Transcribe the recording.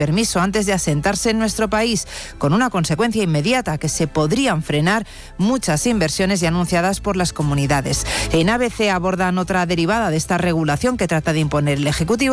permiso antes de asentarse en nuestro país, con una consecuencia inmediata, que se podrían frenar muchas inversiones ya anunciadas por las comunidades. En ABC abordan otra derivada de esta regulación que trata de imponer el Ejecutivo.